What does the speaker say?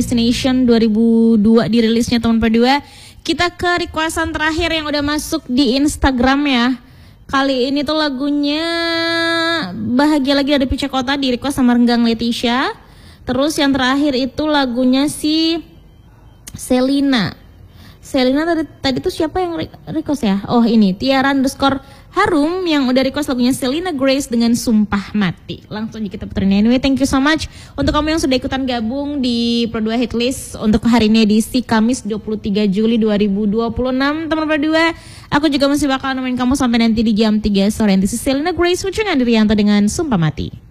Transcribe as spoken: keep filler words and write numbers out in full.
Destination dua ribu dua dirilisnya tahun berdua. Kita ke requestan terakhir yang udah masuk di Instagram ya. Kali ini tuh lagunya Bahagia Lagi dari Pica Kota, di request sama Renggang Leticia. Terus yang terakhir itu lagunya si Selina. Selina tadi, tadi tuh siapa yang request ya? Oh ini Tiara underscore Harum yang udah request lagunya Selena Grace dengan Sumpah Mati. Langsung aja kita puterin. Anyway, thank you so much untuk kamu yang sudah ikutan gabung di Pro dua Hitlist untuk hari ini edisi Kamis dua puluh tiga Juli dua ribu dua puluh enam. Teman Pro dua, aku juga masih bakal nemenin kamu sampai nanti di jam tiga sore. This is Selena Grace featuring Andrianto dengan Sumpah Mati.